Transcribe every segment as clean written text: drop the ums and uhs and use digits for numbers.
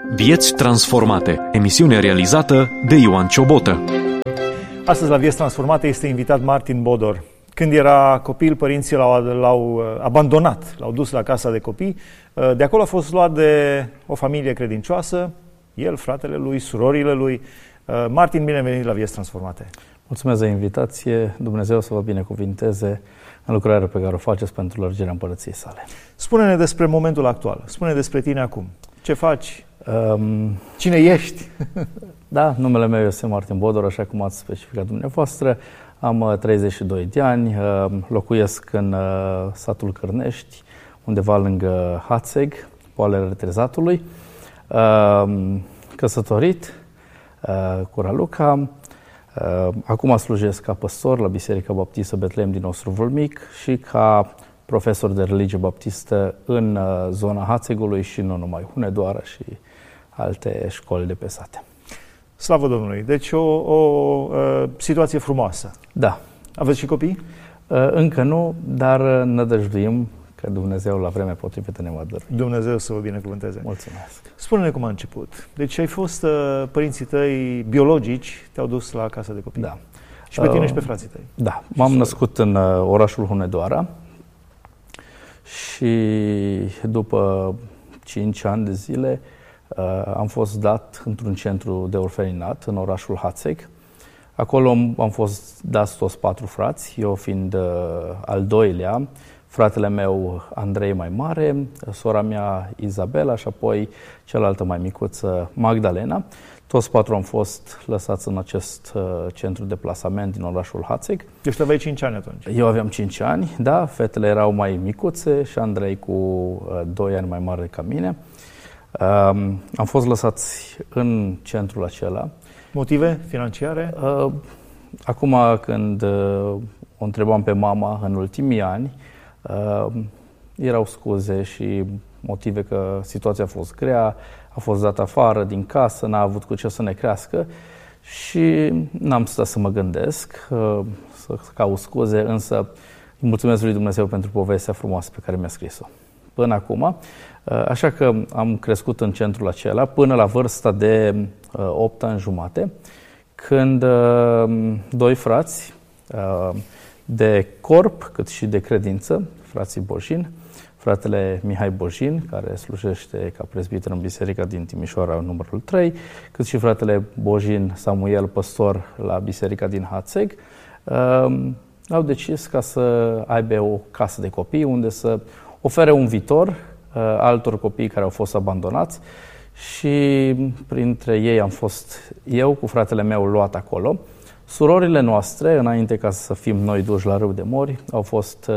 Vieți transformate. Emisiune realizată de Ioan Ciobotă. Astăzi la Vieți transformate este invitat Martin Bodor. Când era copil, părinții l-au abandonat, l-au dus la casa de copii. De acolo a fost luat de o familie credincioasă, el, fratele lui, surorile lui. Martin, bine venit la Vieți transformate. Mulțumesc de invitație. Dumnezeu să vă binecuvinteze în lucrarea pe care o faceți pentru lărgirea împărăției sale. Spune-ne despre momentul actual. Spune despre tine acum. Ce faci? Cine ești? Da, numele meu este Martin Bodor, așa cum ați specificat dumneavoastră. Am 32 de ani, locuiesc în satul Cârnești, undeva lângă Hațeg, poalele Retrezatului, căsătorit cu Raluca. Acum slujesc ca păstor la Biserica Baptistă Betlehem din Ostruvul Mic și ca profesor de religie baptistă în zona Hațegului și nu numai, Hunedoara și alte școli de pe sate. Slavă Domnului! Deci o situație frumoasă. Da. Aveți și copii? Încă nu, dar nădăjduim că Dumnezeu la vremea potrivită ne va dărui. Dumnezeu să vă binecuvânteze. Mulțumesc! Spune-ne cum a început. Deci ai fost, părinții tăi biologici te-au dus la casa de copii. Da. Și pe tine și pe frații tăi. Da. M-am născut în orașul Hunedoara și după 5 ani de zile am fost dat într-un centru de orfelinat în orașul Hațeg. Acolo am fost dați toți 4 frați, eu fiind al doilea, fratele meu Andrei mai mare, sora mea Izabela și apoi cealaltă mai micuță Magdalena. Toți 4 am fost lăsați în acest centru de plasament din orașul Hațeg. Deci tu aveai 5 ani atunci. Eu aveam 5 ani, da, fetele erau mai micuțe și Andrei cu 2 ani mai mare ca mine. Am fost lăsați în centrul acela. Motive financiare? Acum când o întrebam pe mama în ultimii ani, erau scuze și motive că situația a fost grea, a fost dat afară din casă, n-a avut cu ce să ne crească și n-am stat să mă gândesc, să caut scuze, însă îi mulțumesc lui Dumnezeu pentru povestea frumoasă pe care mi-a scris-o până acum. Așa că am crescut în centrul acela până la vârsta de 8 ani jumate, când 2 frați de corp cât și de credință, frații Bojin, fratele Mihai Bojin, care slujește ca prezbiter în biserica din Timișoara numărul 3, cât și fratele Bojin Samuel, păstor la biserica din Hațeg, au decis ca să aibă o casă de copii unde să ofere un viitor altor copii care au fost abandonați și printre ei am fost eu cu fratele meu luat acolo. Surorile noastre, înainte ca să fim noi duși la Râu de Mori, au fost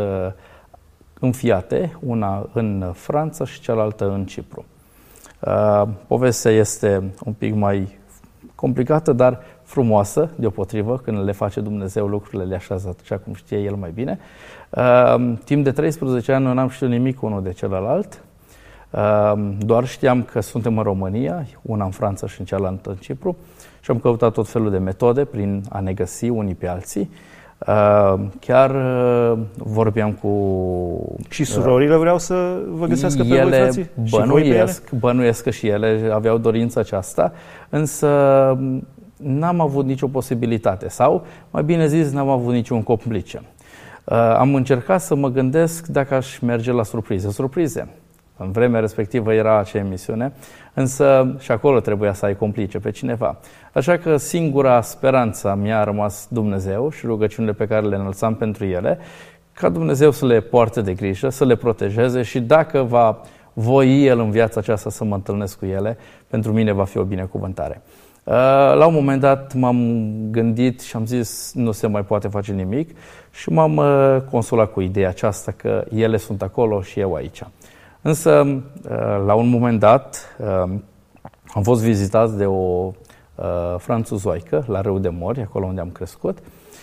înfiate, una în Franța și cealaltă în Cipru. Povestea este un pic mai complicată, dar frumoasă, deopotrivă, când le face Dumnezeu lucrurile, le așează așa cum știe El mai bine. Timp de 13 ani nu n-am știut nimic unul de celălalt, doar știam că suntem în România, una în Franța și în cealaltă în Cipru, și am căutat tot felul de metode prin a ne găsi unii pe alții. Chiar vorbeam cu... Și surorile vreau să vă găsească pe voi, frații? Bănuiesc că și ele aveau dorința aceasta, însă n-am avut nicio posibilitate sau, mai bine zis, n-am avut niciun complice. Am încercat să mă gândesc dacă aș merge la surprize. În vremea respectivă era acea emisiune, însă și acolo trebuia să ai complice pe cineva. Așa că singura speranță mi-a rămas Dumnezeu și rugăciunile pe care le înălțam pentru ele, ca Dumnezeu să le poarte de grijă, să le protejeze și dacă va voi El în viața aceasta să mă întâlnesc cu ele, pentru mine va fi o binecuvântare. La un moment dat m-am gândit și am zis nu se mai poate face nimic și m-am consolat cu ideea aceasta că ele sunt acolo și eu aici. Însă, la un moment dat, am fost vizitați de o franțuzoaică la Râu de Mori, acolo unde am crescut,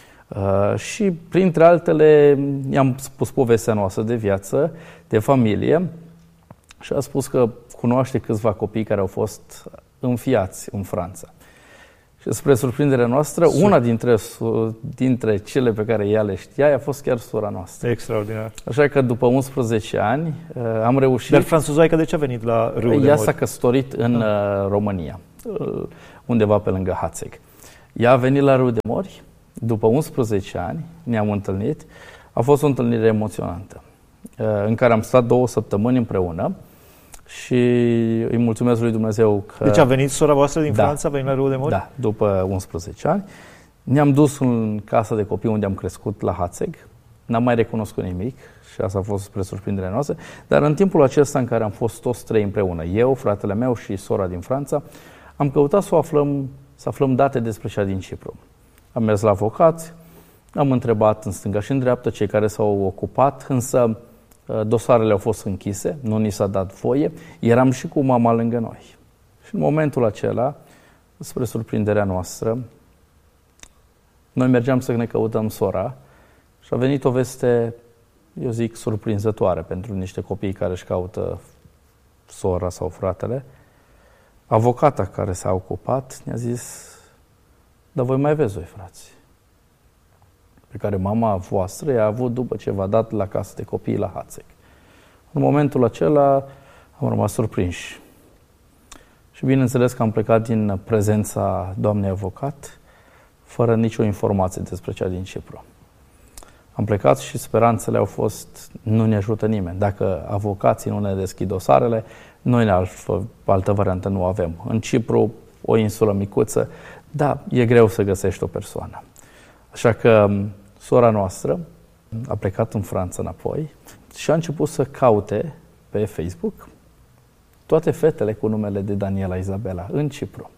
și printre altele i-am spus povestea noastră de viață, de familie, și a spus că cunoaște câțiva copii care au fost înfiați în Franța. Și spre surprinderea noastră, una dintre cele pe care ea le știa, a fost chiar sora noastră. Extraordinar. Așa că după 11 ani am reușit... Dar franțuzoaica de ce a venit la Râul de Mori? Ea s-a căsătorit în România, undeva pe lângă Hațeg. Ea a venit la Râul de Mori, după 11 ani, ne-am întâlnit. A fost o întâlnire emoționantă, în care am stat 2 săptămâni împreună și îi mulțumesc lui Dumnezeu că... Deci a venit sora voastră din Franța, a venit la Râul de Mori? Da, după 11 ani. Ne-am dus în casa de copii unde am crescut, la Hațeg. N-am mai recunoscut nimic și asta a fost spre surprinderea noastră. Dar în timpul acesta în care am fost toți 3 împreună, eu, fratele meu și sora din Franța, am căutat să aflăm date despre cea din Cipru. Am mers la avocați, am întrebat în stânga și în dreapta cei care s-au ocupat, însă dosarele au fost închise, nu ni s-a dat voie, eram și cu mama lângă noi. Și în momentul acela, spre surprinderea noastră, noi mergeam să ne căutăm sora și a venit o veste, eu zic, surprinzătoare pentru niște copii care își caută sora sau fratele. Avocata care s-a ocupat ne-a zis: dar voi mai aveți 2 frați, pe care mama voastră i-a avut după ce v-a dat la casă de copii la Hațeg. În momentul acela am rămas surprinși. Și bineînțeles că am plecat din prezența doamnei avocat, fără nicio informație despre cea din Cipru. Am plecat și speranțele au fost: nu ne ajută nimeni. Dacă avocații nu ne deschid dosarele, noi altă variantă nu avem. În Cipru, o insulă micuță, da, e greu să găsești o persoană. Așa că sora noastră a plecat în Franța înapoi și a început să caute pe Facebook toate fetele cu numele de Daniela Izabela în Cipru.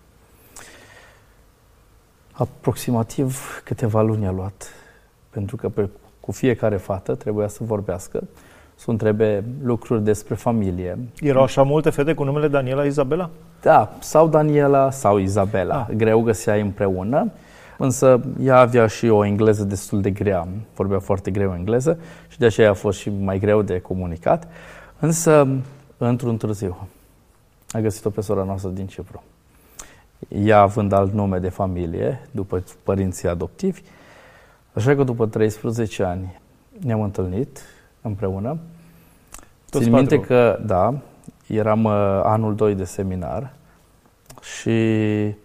Aproximativ câteva luni a luat, pentru că cu fiecare fată trebuia să vorbească, să întrebe lucruri despre familie. Erau așa multe fete cu numele Daniela Izabela? Da, sau Daniela sau Izabela. Greu găseai împreună, însă ea avea și o engleză destul de grea, vorbea foarte greu engleză și de aceea a fost și mai greu de comunicat. Însă, într-un târziu, a găsit-o pe sora noastră din Cipru. Ea având alt nume de familie, după părinții adoptivi, așa că după 13 ani ne-am întâlnit împreună. Țin minte că, da, eram anul 2 de seminar și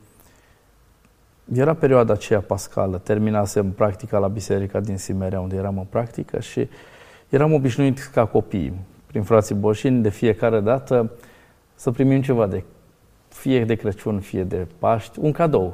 era perioada aceea pascală. Terminasem practica la biserica din Simerea, unde eram în practică și eram obișnuit ca copii, prin frații Boșini, de fiecare dată să primim ceva fie de Crăciun, fie de Paști, un cadou.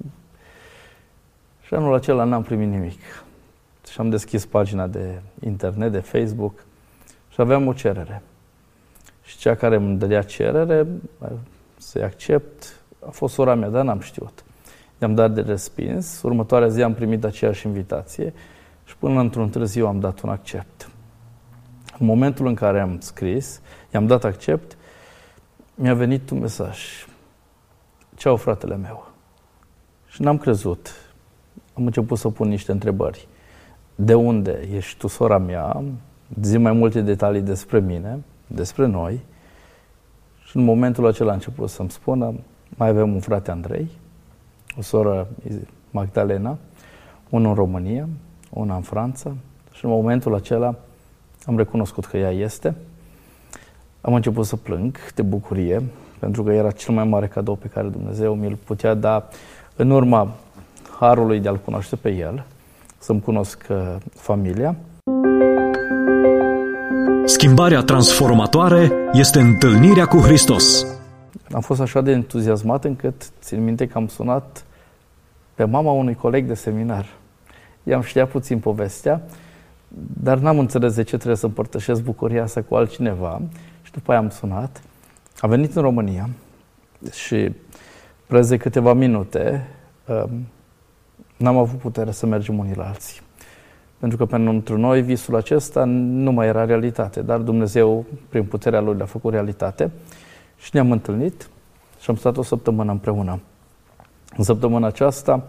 Și anul acela n-am primit nimic. Și am deschis pagina de internet, de Facebook și aveam o cerere. Și cea care îmi dădea cerere, să-i accept, a fost sora mea, dar n-am știut. I-am dat de respins, următoarea zi am primit aceeași invitație și până într-un târziu am dat un accept. În momentul în care am scris, i-am dat accept, mi-a venit un mesaj. Ceau, fratele meu. Și n-am crezut. Am început să pun niște întrebări. De unde ești tu, sora mea? Zi mai multe detalii despre mine, despre noi. Și în momentul acela a început să-mi spună: mai avem un frate, Andrei, o soră, Magdalena, unul în România, una în Franța. Și în momentul acela am recunoscut că ea este. Am început să plâng de bucurie, pentru că era cel mai mare cadou pe care Dumnezeu mi-l putea da în urma harului de a-L cunoaște pe El, să-mi cunosc familia. Schimbarea transformatoare este întâlnirea cu Hristos. Am fost așa de entuziasmat încât țin minte că am sunat pe mama unui coleg de seminar. I-am știat puțin povestea, dar n-am înțeles de ce trebuie să împărtășesc bucuria asta cu altcineva. Și după aia am sunat. A venit în România și preț de câteva minute n-am avut putere să mergem unii la alții. Pentru că pentru noi visul acesta nu mai era realitate, dar Dumnezeu, prin puterea Lui, l-a făcut realitate. Și ne-am întâlnit și am stat o săptămână împreună. În săptămâna aceasta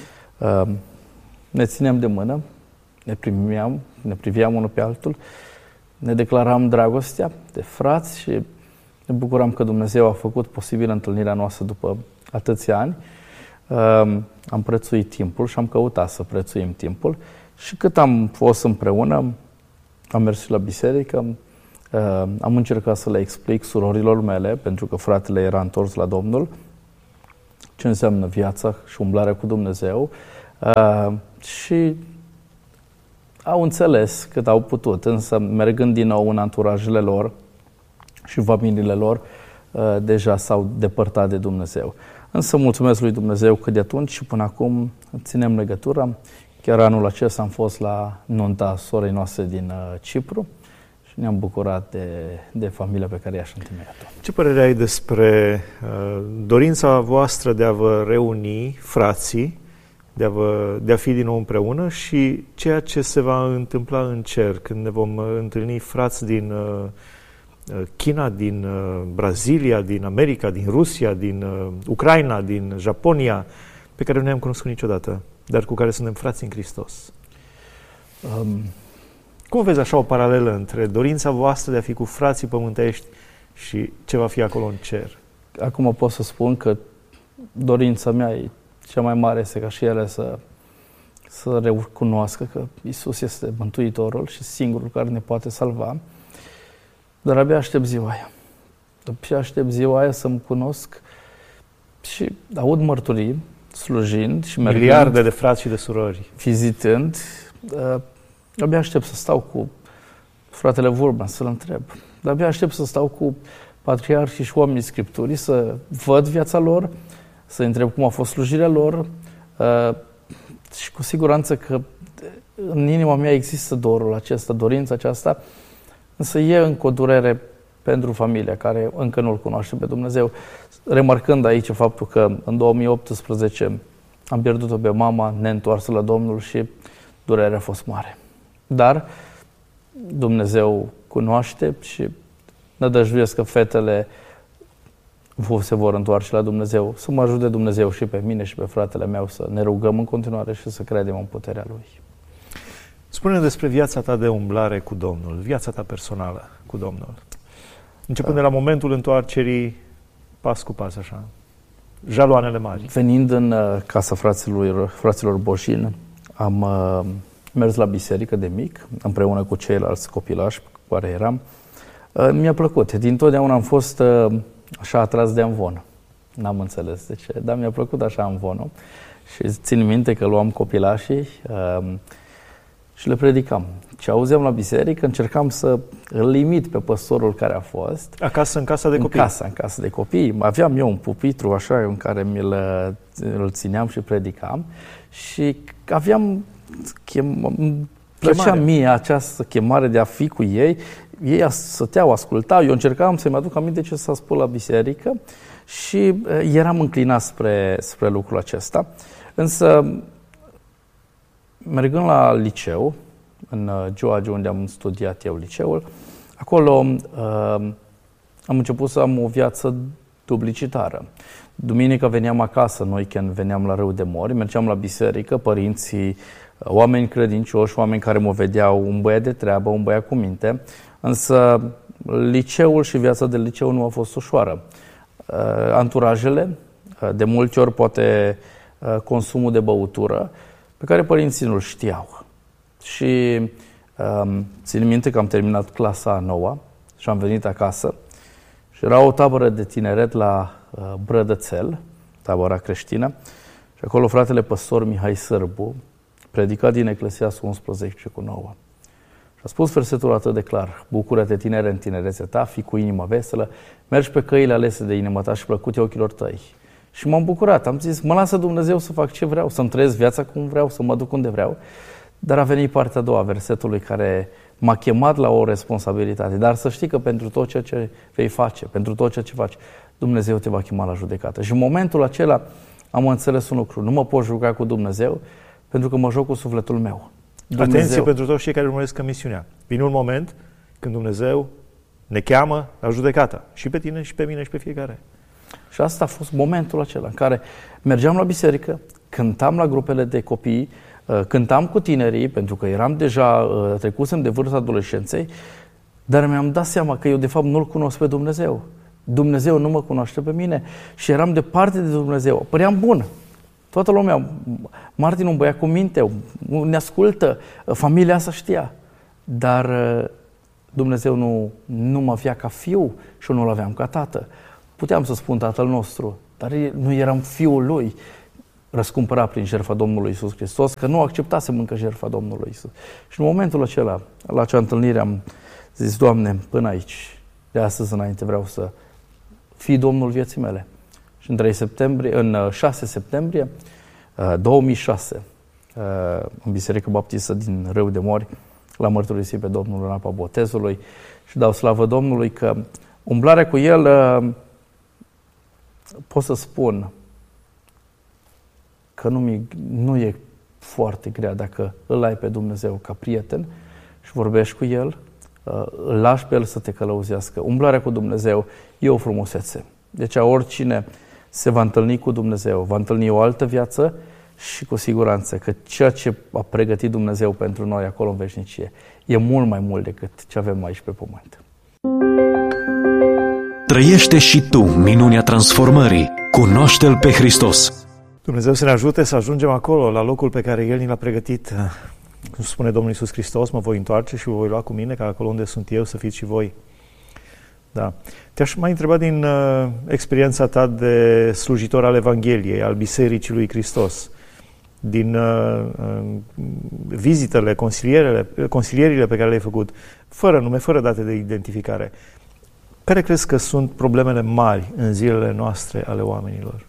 ne țineam de mână, ne priveam unul pe altul, ne declaram dragostea de frați și ne bucuram că Dumnezeu a făcut posibil întâlnirea noastră după atâția ani. am prețuit timpul și am căutat să prețuim timpul și cât am fost împreună, am mers și la biserică, am încercat să le explic surorilor mele, pentru că fratele era întors la Domnul, ce înseamnă viața și umblarea cu Dumnezeu și au înțeles cât au putut, însă mergând din nou în anturajele lor și familiile lor, deja s-au depărtat de Dumnezeu. Însă mulțumesc lui Dumnezeu că de atunci și până acum ținem legătura. Chiar anul acesta am fost la nunta sorei noastre din Cipru și ne-am bucurat de familia pe care i-aș întemeiat-o. Ce părere ai despre dorința voastră de a vă reuni frații, de a fi din nou împreună și ceea ce se va întâmpla în cer când ne vom întâlni frați din China, din Brazilia, din America, din Rusia, din Ucraina, din Japonia, pe care nu ne-am cunoscut niciodată, dar cu care suntem frați în Hristos? Cum vezi așa o paralelă între dorința voastră de a fi cu frații pământești și ce va fi acolo în cer? Acum pot să spun că dorința mea cea mai mare este ca și ele să recunoască că Iisus este Mântuitorul și singurul care ne poate salva. Dar abia aștept ziua aia. Abia aștept ziua aia să-mi cunosc și aud mărturii, slujind și mergând. Miliarde de frați și de surori. Vizitând. Abia aștept să stau cu fratele Vorban, să-l întreb. Abia aștept să stau cu patriarhii și oamenii Scripturii, să văd viața lor, să întreb cum a fost slujirea lor și cu siguranță că în inima mea există dorul acesta, dorința aceasta, însă e încă o durere pentru familia care încă nu-L cunoaște pe Dumnezeu. Remarcând aici faptul că în 2018 am pierdut-o pe mama neîntoarsă la Domnul și durerea a fost mare. Dar Dumnezeu cunoaște și nădăjduiesc că fetele se vor întoarce la Dumnezeu. Să mă ajute Dumnezeu și pe mine și pe fratele meu să ne rugăm în continuare și să credem în puterea Lui. Spune-ne despre viața ta de umblare cu Domnul, viața ta personală cu Domnul. Începând de la momentul întoarcerii, pas cu pas, așa, jaloanele mari. Venind în casa fraților Boșin, am mers la biserică de mic, împreună cu ceilalți copilași cu care eram. Mi-a plăcut. Dintotdeauna am fost așa atras de amvon. N-am înțeles de ce, dar mi-a plăcut așa amvonul. Și țin minte că luam copilașii și le predicam. Ce auzeam la biserică, încercam să îl imit pe păstorul care a fost. Acasă, în casa de copii? În casa de copii. Aveam eu un pupitru așa în care îl țineam și predicam. Și aveam plăcea mie această chemare de a fi cu ei. Ei stăteau, ascultau, eu încercam să-mi aduc aminte ce s-a spus la biserică și eram înclinat spre lucrul acesta. Însă, mergând la liceu, în Georgia, unde am studiat eu liceul, acolo am început să am o viață duplicitară. Duminică veneam acasă, în weekend veneam la Râu de Mori, mergeam la biserică, părinții, oameni credincioși, oameni care mă vedeau un băiat de treabă, un băiat cu minte, însă liceul și viața de liceu nu a fost ușoară. Anturajele, de multe ori poate consumul de băutură, pe care părinții nu-l știau. Și țin minte că am terminat clasa 9 și am venit acasă și era o tabără de tineret la Brădățel, tabăra creștină, și acolo fratele păstor Mihai Sârbu predica din Eclesiastul 11:9. Și a spus versetul atât de clar: bucură-te, tinere, în tinerețea ta, fii cu inima veselă, mergi pe căile alese de inima ta și plăcute ochilor tăi. Și m-am bucurat, am zis, mă lasă Dumnezeu să fac ce vreau, să-mi trăiesc viața cum vreau, să mă duc unde vreau. Dar a venit partea a doua a versetului care m-a chemat la o responsabilitate. Dar să știi că pentru tot ceea ce vei face, pentru tot ceea ce faci, Dumnezeu te va chema la judecată. Și în momentul acela am înțeles un lucru: nu mă pot juca cu Dumnezeu pentru că mă joc cu sufletul meu. Dumnezeu. Atenție pentru toți cei care urmăresc emisiunea. Vine un moment când Dumnezeu ne cheamă la judecată. Și pe tine, și pe mine, și pe fiecare. Și asta a fost momentul acela în care mergeam la biserică, cântam la grupele de copii, cântam cu tinerii, pentru că eram deja, trecusem de vârsta adolescenței, dar mi-am dat seama că eu de fapt nu-L cunosc pe Dumnezeu. Dumnezeu nu mă cunoaște pe mine și eram departe de Dumnezeu. Păream bun, Toată lumea, Martin, un băiat cu minte, ne ascultă, familia asta știa. Dar Dumnezeu nu mă avea ca fiu și eu nu-l aveam ca tată. Puteam să spun Tatăl nostru, dar nu eram fiul lui, răscumpărat prin jertfa Domnului Iisus Hristos, că nu acceptasem încă jertfa Domnului Iisus. Și în momentul acela, la acea întâlnire, am zis, Doamne, până aici, de astăzi înainte vreau să fii Domnul vieții mele. Și în 6 septembrie 2006, în Biserica Baptistă din Râu de Mori, l-am mărturisit pe Domnul în apa botezului și dau slavă Domnului că umblarea cu El, pot să spun că nu e foarte grea dacă îl ai pe Dumnezeu ca prieten și vorbești cu El, îl lași pe El să te călăuzească. Umblarea cu Dumnezeu e o frumusețe. Deci oricine se va întâlni cu Dumnezeu, va întâlni o altă viață și cu siguranță că ceea ce a pregătit Dumnezeu pentru noi acolo în veșnicie e mult mai mult decât ce avem aici pe pământ. Trăiește și tu minunea transformării. Cunoaște-L pe Hristos. Dumnezeu să ne ajute să ajungem acolo, la locul pe care El ni l-a pregătit. Cum spune Domnul Iisus Hristos, mă voi întoarce și vă voi lua cu mine, ca acolo unde sunt eu să fiți și voi. Da. Te-aș mai întreba din experiența ta de slujitor al Evangheliei, al Bisericii lui Hristos, din vizitele, consilierile pe care le-ai făcut, fără nume, fără date de identificare. Care crezi că sunt problemele mari în zilele noastre ale oamenilor?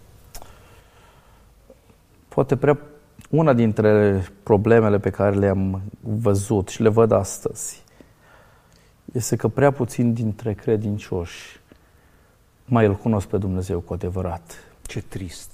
Poate una dintre problemele pe care le-am văzut și le văd astăzi este că prea puțini dintre credincioși mai îl cunosc pe Dumnezeu cu adevărat. Ce trist!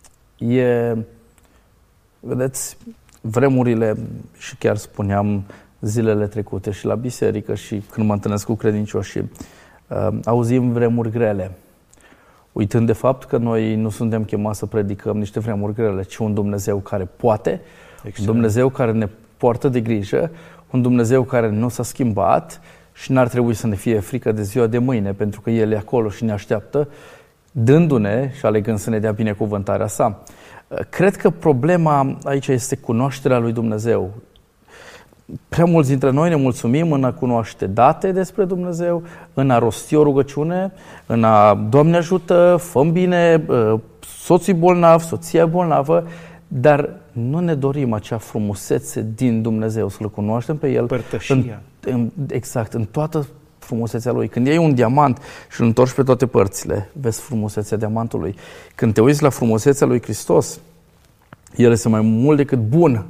Vedeți, vremurile, și chiar spuneam zilele trecute și la biserică și când mă întâlnesc cu credincioși, auzim vremuri grele. Uitând de fapt că noi nu suntem chemați să predicăm niște vremuri grele, ci un Dumnezeu care poate, un Dumnezeu care ne poartă de grijă, un Dumnezeu care nu s-a schimbat și n-ar trebui să ne fie frică de ziua de mâine, pentru că El e acolo și ne așteaptă, dându-ne și alegând să ne dea binecuvântarea sa. Cred că problema aici este cunoașterea lui Dumnezeu. Prea mulți dintre noi ne mulțumim în a cunoaște date despre Dumnezeu, în a rosti o rugăciune, în a, Doamne ajută, fă-mi bine, soțul bolnav, soția bolnavă, dar nu ne dorim acea frumusețe din Dumnezeu, să-L cunoaștem pe El. Părtășia. Exact, în toată frumusețea Lui. Când iei un diamant și îl întorci pe toate părțile, vezi frumusețea diamantului. Când te uiți la frumusețea lui Hristos, El este mai mult decât bun.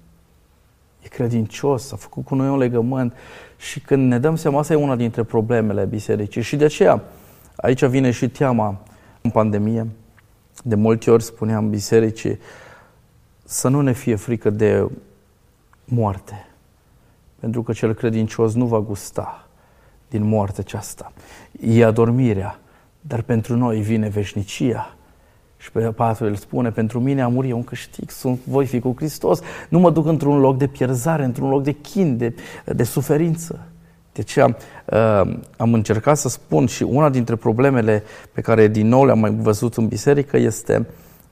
E credincios, a făcut cu noi un legământ și când ne dăm seama, asta e una dintre problemele bisericii și de aceea aici vine și teama în pandemie. De multe ori spuneam bisericii să nu ne fie frică de moarte, pentru că cel credincios nu va gusta din moartea aceasta. E adormirea, dar pentru noi vine veșnicia. Și pe patru el spune, pentru mine a muri e un câștig, voi fi cu Hristos. Nu mă duc într-un loc de pierzare, într-un loc de chin, de suferință. De aceea am încercat să spun și una dintre problemele pe care din nou le-am mai văzut în biserică este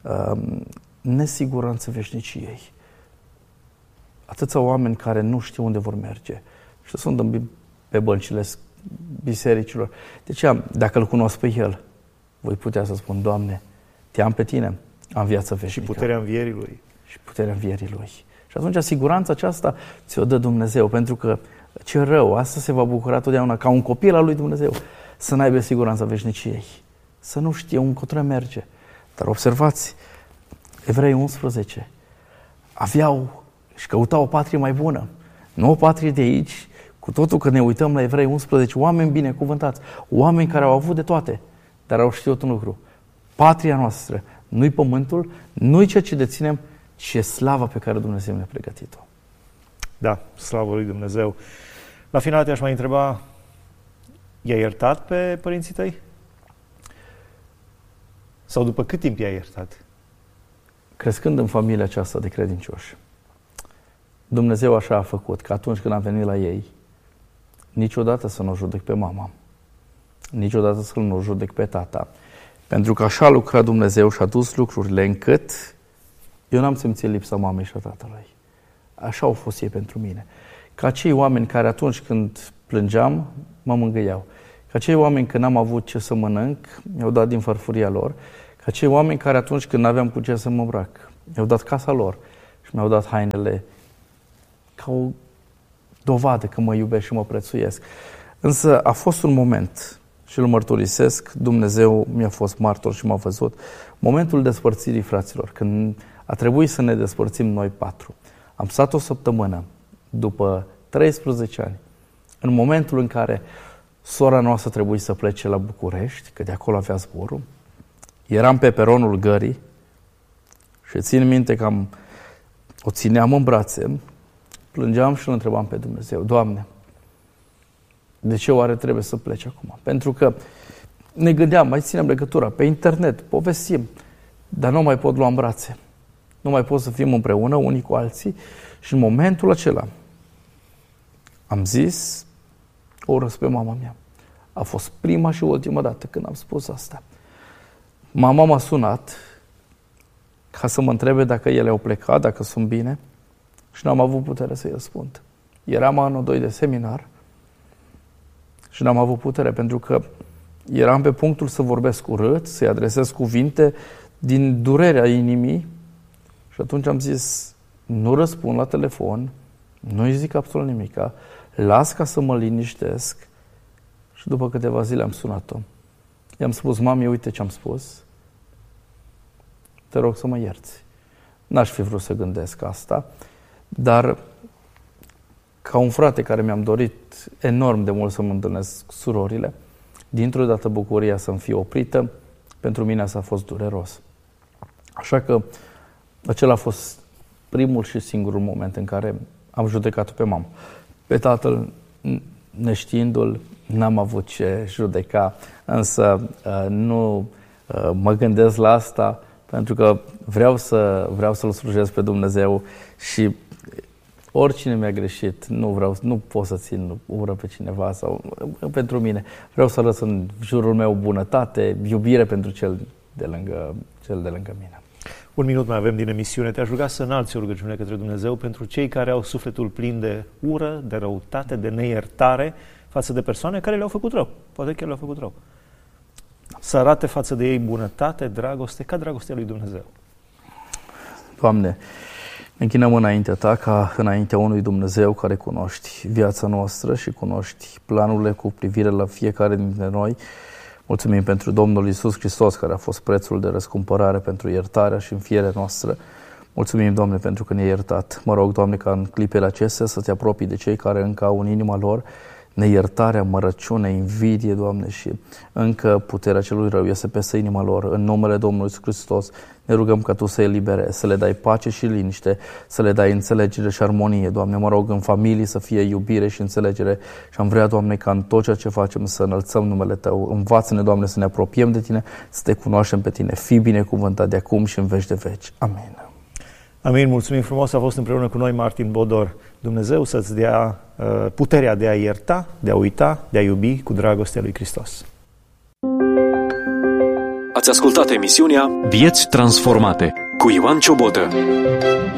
nesiguranța veșniciei. Atâția oameni care nu știu unde vor merge și sunt pe băncile bisericilor. De aceea, dacă îl cunosc pe El, voi putea să spun, Doamne, Te am pe Tine, am viață veșnică. Și puterea învierii Lui. Și puterea învierii Lui. Și atunci siguranța aceasta ți-o dă Dumnezeu, pentru că ce rău, asta se va bucura totdeauna ca un copil al lui Dumnezeu, să n-aibă siguranța veșniciei, să nu știe încotro merge. Dar observați, Evrei 11 aveau și căutau o patrie mai bună, nu o patrie de aici, cu totul că ne uităm la Evrei 11, oameni binecuvântați, oameni care au avut de toate, dar au știut un lucru. Patria noastră nu-i pământul, nu-i ceea ce deținem, ci e slava pe care Dumnezeu ne-a pregătit-o. Da, slavă lui Dumnezeu. La final te-aș mai întreba, i-ai iertat pe părinții tăi? Sau după cât timp i-ai iertat? Crescând în familia aceasta de credincioși, Dumnezeu așa a făcut că atunci când am venit la ei, niciodată să nu judec pe mama, niciodată să nu judec pe tata, pentru că așa a lucrat Dumnezeu și a dus lucrurile încât Eu n-am simțit lipsa mamei și a tatălui. Așa au fost ei pentru mine. Ca cei oameni care atunci când plângeam, mă mângâiau. Ca cei oameni când n-am avut ce să mănânc, mi-au dat din farfuria lor. Ca cei oameni care atunci când n-aveam cu ce să mă îmbrac, mi-au dat casa lor și mi-au dat hainele ca o dovadă că mă iubesc și mă prețuiesc. Însă a fost un moment, și îl mărturisesc, Dumnezeu mi-a fost martor și m-a văzut, momentul despărțirii fraților, când a trebuit să ne despărțim noi 4. Am stat o săptămână, după 13 ani, în momentul în care sora noastră trebuie să plece la București, că de acolo avea zborul, eram pe peronul gării și țin minte că o țineam în brațe, plângeam și îl întrebam pe Dumnezeu, Doamne, de ce oare trebuie să pleci acum? Pentru că ne gândeam, mai ținem legătura pe internet, povestim, dar nu mai pot lua în brațe. Nu mai pot să fim împreună unii cu alții și în momentul acela am zis, o urăsc pe mama mea. A fost prima și ultima dată când am spus asta. Mama m-a sunat ca să mă întrebe dacă ele au plecat, dacă sunt bine și n-am avut putere să-i răspund. Eram anul 2 de seminar și n-am avut putere pentru că eram pe punctul să vorbesc urât, să-i adresez cuvinte din durerea inimii și atunci am zis, nu răspund la telefon, nu-i zic absolut nimica, las ca să mă liniștesc și după câteva zile am sunat-o. I-am spus, mami, uite ce am spus, te rog să mă ierți. N-aș fi vrut să gândesc asta, dar ca un frate care mi-am dorit enorm de mult să mă întâlnesc surorile, dintr-o dată bucuria să-mi fie oprită, pentru mine asta a fost dureros. Așa că acela a fost primul și singurul moment în care am judecat-o pe mamă. Pe tatăl, neștiindu-l, n-am avut ce judeca, însă nu mă gândesc la asta pentru că vreau să-L slujesc pe Dumnezeu și oricine mi-a greșit, nu pot să țin ură pe cineva sau pentru mine. Vreau să arăt în jurul meu bunătate, iubire pentru cel de lângă mine. Un minut mai avem din emisiune. Te-aș ruga să înalți o rugăciune către Dumnezeu pentru cei care au sufletul plin de ură, de răutate, de neiertare față de persoane care le-au făcut rău. Poate chiar le-au făcut rău. Să arate față de ei bunătate, dragoste, ca dragostea lui Dumnezeu. Doamne, ne închinăm înaintea Ta ca înaintea unui Dumnezeu care cunoști viața noastră și cunoști planurile cu privire la fiecare dintre noi. Mulțumim pentru Domnul Iisus Hristos, care a fost prețul de răscumpărare pentru iertarea și înfierea noastră. Mulțumim, Doamne, pentru că ne-ai iertat. Mă rog, Doamne, ca în clipele acestea să Te apropii de cei care încă au în inima lor neiertare, amărăciune, invidie, Doamne, și încă puterea celui rău este peste inima lor. În numele Domnului Iisus Hristos ne rugăm ca Tu să-i eliberezi, să le dai pace și liniște, să le dai înțelegere și armonie, Doamne. Mă rog, în familie să fie iubire și înțelegere și am vrea, Doamne, ca în tot ceea ce facem să înălțăm numele Tău. Învață-ne, Doamne, să ne apropiem de Tine, să Te cunoaștem pe Tine. Fii binecuvântat de acum și în veci de veci. Amin. Amin, mulțumim frumos, a fost împreună cu noi Martin Bodor. Dumnezeu să-ți dea puterea de a ierta, de a uita, de a iubi cu dragostea lui Hristos. Ați ascultat emisiunea Vieți transformate cu Ioan Ciobotă.